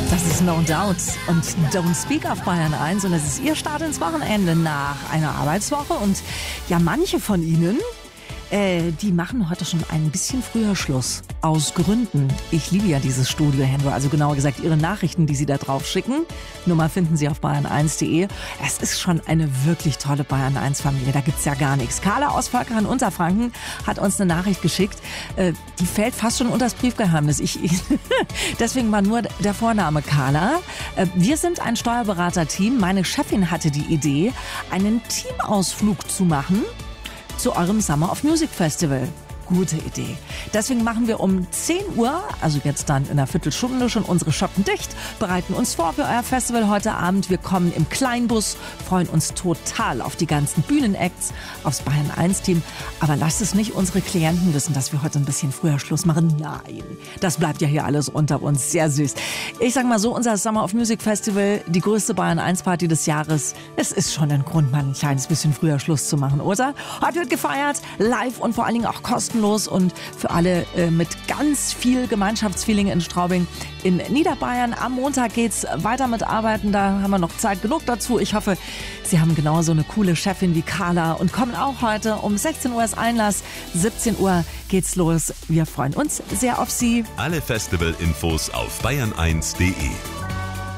Das ist No Doubt und Don't Speak auf Bayern 1 und es ist Ihr Start ins Wochenende nach einer Arbeitswoche und ja, manche von Ihnen, die machen heute schon ein bisschen früher Schluss. Aus Gründen. Ich liebe ja dieses Studio-Handy, also genauer gesagt Ihre Nachrichten, die Sie da drauf schicken. Nummer finden Sie auf bayern1.de. Es ist schon eine wirklich tolle Bayern-1-Familie, da gibt's ja gar nichts. Carla aus Völkern, Unterfranken, hat uns eine Nachricht geschickt. Die fällt fast schon unter das Briefgeheimnis. Deswegen war nur der Vorname Carla. Wir sind ein Steuerberater-Team. Meine Chefin hatte die Idee, einen Teamausflug zu machen zu eurem Summer of Music Festival. Gute Idee. Deswegen machen wir um 10 Uhr, also jetzt dann in einer Viertelstunde schon unsere Schotten dicht, bereiten uns vor für euer Festival heute Abend. Wir kommen im Kleinbus, freuen uns total auf die ganzen Bühnenacts, aufs Bayern 1 Team. Aber lasst es nicht unsere Klienten wissen, dass wir heute ein bisschen früher Schluss machen. Nein, das bleibt ja hier alles unter uns. Sehr süß. Ich sag mal so, unser Summer of Music Festival, die größte Bayern 1 Party des Jahres. Es ist schon ein Grund, mal ein kleines bisschen früher Schluss zu machen, oder? Heute wird gefeiert, live und vor allen Dingen auch kostenlos. Und für alle mit ganz viel Gemeinschaftsfeeling in Straubing in Niederbayern. Am Montag geht's weiter mit Arbeiten, da haben wir noch Zeit genug dazu. Ich hoffe, Sie haben genauso eine coole Chefin wie Carla und kommen auch heute um 16 Uhr ist Einlass, 17 Uhr geht's los. Wir freuen uns sehr auf Sie. Alle Festival-Infos auf bayern1.de.